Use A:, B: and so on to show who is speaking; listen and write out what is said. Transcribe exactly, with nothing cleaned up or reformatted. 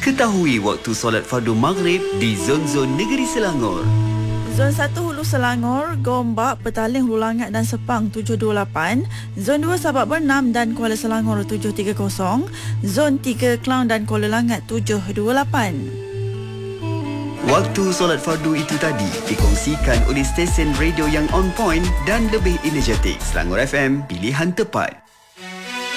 A: Ketahui waktu solat fardu maghrib di zon-zon negeri Selangor.
B: Zon satu Hulu Selangor, Gombak, Petaling, Hulu Langat dan Sepang tujuh dua lapan. Zon dua Sabak Bernam dan Kuala Selangor tujuh tiga kosong. Zon tiga Klang dan Kuala Langat tujuh dua lapan.
A: Waktu solat fardu itu tadi dikongsikan oleh stesen radio yang on point dan lebih energetik. Selangor F M, pilihan tepat.